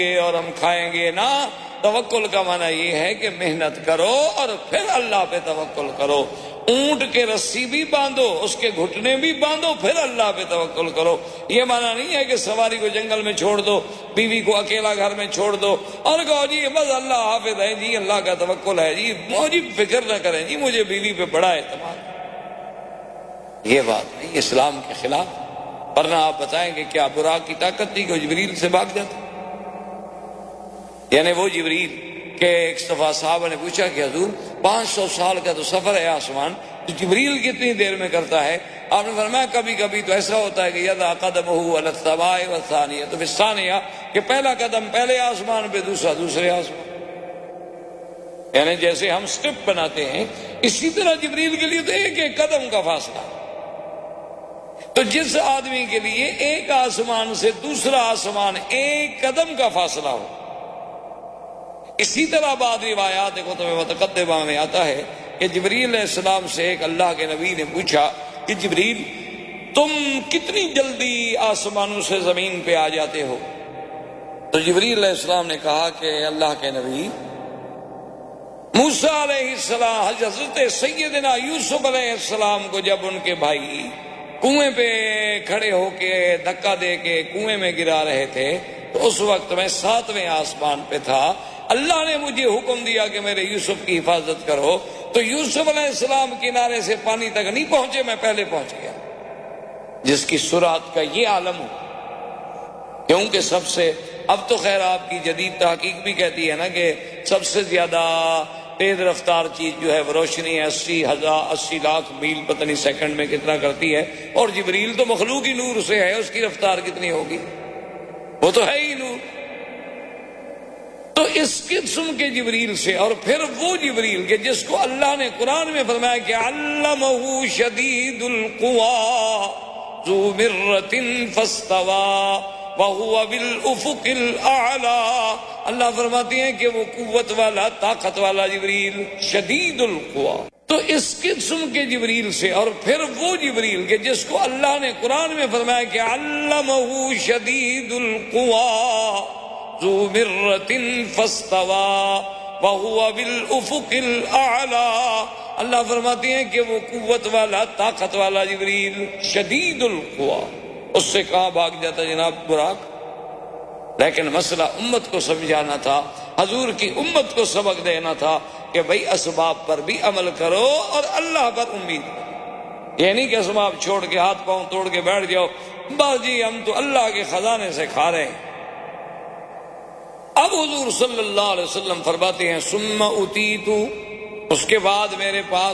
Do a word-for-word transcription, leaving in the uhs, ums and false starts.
اور ہم کھائیں گے نا. توکل کا معنی یہ ہے کہ محنت کرو اور پھر اللہ پہ توکل کرو. اونٹ کے رسی بھی باندھو، اس کے گھٹنے بھی باندھو، پھر اللہ پہ توکل کرو. یہ معنی نہیں ہے کہ سواری کو جنگل میں چھوڑ دو، بیوی کو اکیلا گھر میں چھوڑ دو اور کہو جی بس اللہ حافظ ہے جی، اللہ کا توکل ہے جی، مجھے فکر نہ کریں جی، مجھے بیوی پہ بڑا اعتماد. یہ بات نہیں، اسلام کے خلاف. ورنہ آپ بتائیں کہ کیا براق کی طاقت تھی کہ جبریل سے بھاگ جاتا؟ یعنی وہ جبریل کہ ایک دفعہ صحابہ نے پوچھا کہ حضور پانچ سو سال کا تو سفر ہے آسمان، تو جبریل کتنی دیر میں کرتا ہے؟ آپ نے فرمایا کبھی کبھی تو ایسا ہوتا ہے کہ یضع قدمہ علی السماء والثانیہ، تو الثانیہ کہ پہلا قدم پہلے آسمان پہ، دوسرا دوسرے آسمان. یعنی جیسے ہم سٹیپ بناتے ہیں اسی طرح جبریل کے لیے تو ایک ایک قدم کا فاصلہ. تو جس آدمی کے لیے ایک آسمان سے دوسرا آسمان ایک قدم کا فاصلہ ہو، اسی طرح بعض روایات کتب متقدمہ میں آتا ہے کہ جبریل علیہ السلام سے ایک اللہ کے نبی نے پوچھا کہ جبریل تم کتنی جلدی آسمانوں سے زمین پہ آ جاتے ہو؟ تو جبریل علیہ السلام نے کہا کہ اللہ کے نبی، موسیٰ علیہ السلام، حضرت سیدنا یوسف علیہ السلام کو جب ان کے بھائی کنویں پہ کھڑے ہو کے دھکا دے کے کنویں میں گرا رہے تھے تو اس وقت میں ساتویں آسمان پہ تھا. اللہ نے مجھے حکم دیا کہ میرے یوسف کی حفاظت کرو، تو یوسف علیہ السلام کنارے سے پانی تک نہیں پہنچے، میں پہلے پہنچ گیا. جس کی سرعت کا یہ عالم ہو، کیونکہ سب سے اب تو خیر آپ کی جدید تحقیق بھی کہتی ہے نا کہ سب سے زیادہ تیز رفتار چیز جو ہے وہ روشنی ہے، اسی ہزار اسی لاکھ میل پتہ نہیں سیکنڈ میں کتنا کرتی ہے، اور جبریل تو مخلوق ہی نور سے ہے، اس کی رفتار کتنی ہوگی؟ وہ تو ہے ہی نور. تو اس قسم کے جبریل سے، اور پھر وہ جبریل کہ جس کو اللہ نے قرآن میں فرمایا کہ علمہ شدید القویٰ ذو مرۃ فاستویٰ وَهُوَ بِالْأُفُقِ الْأَعْلَىٰ. اللہ فرماتے ہیں کہ وہ قوت والا، طاقت والا جبریل شدید القوا. تو اس قسم کے جبریل سے، اور پھر وہ جبریل کہ جس کو اللہ نے قرآن میں فرمایا کہ علمہ شدید القوا ذو مرۃ فاستویٰ وَهُوَ بِالْأُفُقِ الْأَعْلَىٰ. اللہ فرماتے ہیں کہ وہ قوت والا، طاقت والا جبریل شدید القوا. اس سے کہاں بھاگ جاتا جناب براق؟ لیکن مسئلہ امت کو سمجھانا تھا، حضور کی امت کو سبق دینا تھا کہ بھئی اسباب پر بھی عمل کرو اور اللہ پر امید کرو. یہ نہیں کہ اسباب چھوڑ کے ہاتھ پاؤں توڑ کے بیٹھ جاؤ، بس جی ہم تو اللہ کے خزانے سے کھا رہے ہیں. اب حضور صلی اللہ علیہ وسلم فرماتے ہیں ثم اتیت، اس کے بعد میرے پاس